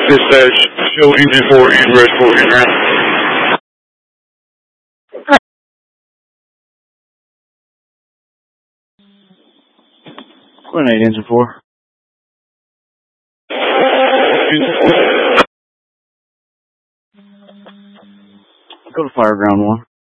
Dispatch, show engine 4 en route for en route. Coordinate engine 4. Go to fire ground 1.